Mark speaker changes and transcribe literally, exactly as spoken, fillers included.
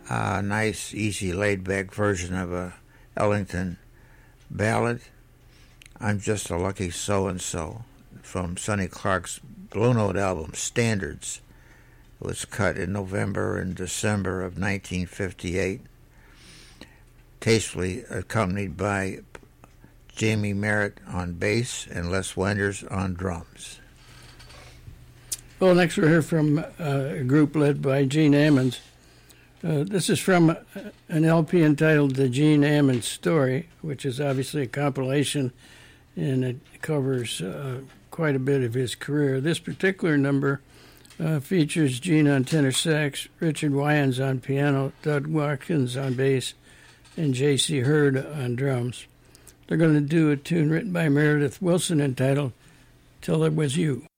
Speaker 1: a nice, easy, laid-back version of a Ellington ballad. I'm Just a Lucky So-and-So from Sonny Clark's Blue Note album, Standards. It was cut in November and December of nineteen fifty-eight, tastefully accompanied by Jamie Merritt on bass and Les Wenders on drums.
Speaker 2: Well, next we'll hear from uh, a group led by Gene Ammons. Uh, this is from an L P entitled The Gene Ammons Story, which is obviously a compilation, and it covers uh, quite a bit of his career. This particular number uh, features Gene on tenor sax, Richard Wyans on piano, Doug Watkins on bass, and J C Hurd on drums. They're going to do a tune written by Meredith Wilson entitled Till It Was You.